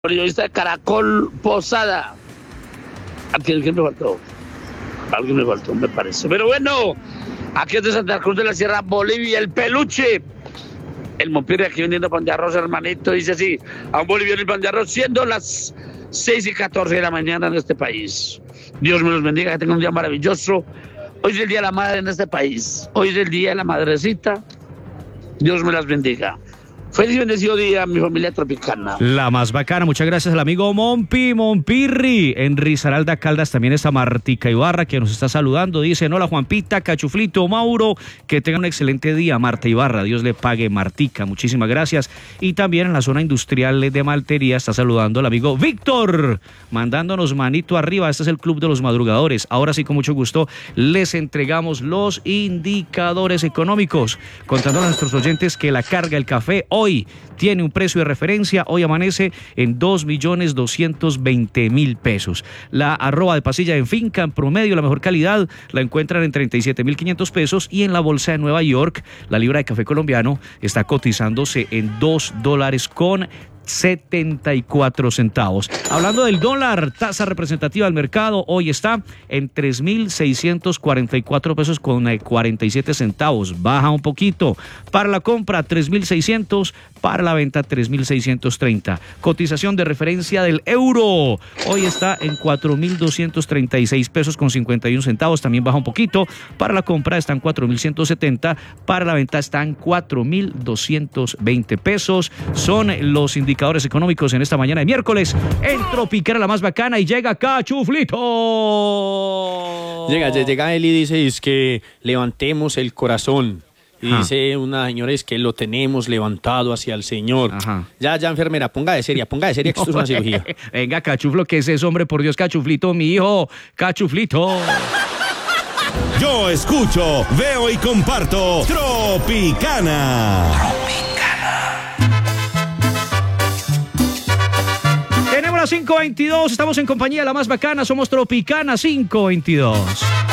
Periodista de Caracol Posada. ¿Quién me faltó? Alguien me faltó, me parece. Pero bueno, aquí es de Santa Cruz de la Sierra, Bolivia, el peluche. El Montpellier aquí vendiendo pan de arroz, hermanito. Dice así, a un boliviano el pan de arroz, siendo las 6:14 de la mañana en este país. Dios me los bendiga, que tengan un día maravilloso. Hoy es el Día de la Madre en este país. Hoy es el Día de la Madrecita. Dios me las bendiga. Feliz y bendecido día, mi familia tropicana. La más bacana, muchas gracias al amigo Mompirri. En Risaralda, Caldas, también está Martica Ibarra, que nos está saludando. Dicen, hola Juanpita, Cachuflito, Mauro, que tengan un excelente día. Marta Ibarra, Dios le pague, Martica, muchísimas gracias. Y también en la zona industrial de Maltería está saludando al amigo Víctor, mandándonos manito arriba. Este es el Club de los Madrugadores. Ahora sí, con mucho gusto, les entregamos los indicadores económicos, contando a nuestros oyentes que la carga, el café, hoy tiene un precio de referencia, hoy amanece en 2.220.000 pesos. La arroba de pasilla en finca, en promedio, la mejor calidad, la encuentran en 37.500 pesos, y en la bolsa de Nueva York, la libra de café colombiano está cotizándose en $2.74. Hablando del dólar, tasa representativa del mercado, hoy está en 3.644 pesos con 47 centavos. Baja un poquito. Para la compra, 3.600. Para la venta, 3.630. Cotización de referencia del euro. Hoy está en 4.236 pesos con 51 centavos. También baja un poquito. Para la compra están 4.170. Para la venta están 4.220 pesos. Son los indicadores económicos en esta mañana de miércoles en Tropicana, la más bacana, y llega Cachuflito. Llega él y dice, es que levantemos el corazón. Y dice una señora, es que lo tenemos levantado hacia el Señor. Ajá. Ya, enfermera, ponga de seria, que esto es una cirugía. Venga, Cachuflo, ¿qué es eso, hombre? Por Dios, Cachuflito, mi hijo. Cachuflito. Yo escucho, veo y comparto Tropicana. Tenemos las 5:22, estamos en compañía de la más bacana, somos Tropicana 5:22.